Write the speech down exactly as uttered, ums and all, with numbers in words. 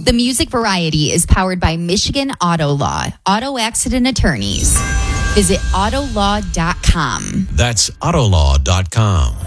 The Music Variety is powered by Michigan Auto Law, auto accident attorneys. Visit auto law dot com. That's autolaw dot com.